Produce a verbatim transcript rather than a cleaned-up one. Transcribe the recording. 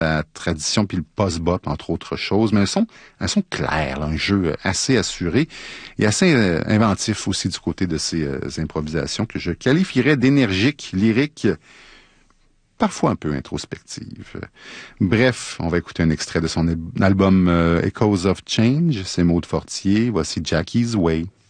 la tradition puis le post-bop, entre autres choses, mais elles sont, elles sont claires, là, un jeu assez assuré et assez euh, inventif aussi du côté de ces euh, improvisations que je qualifierais d'énergiques, lyriques, parfois un peu introspectives. Bref, on va écouter un extrait de son album euh, Echoes of Change, c'est Maud Fortier, voici Jackie's Way.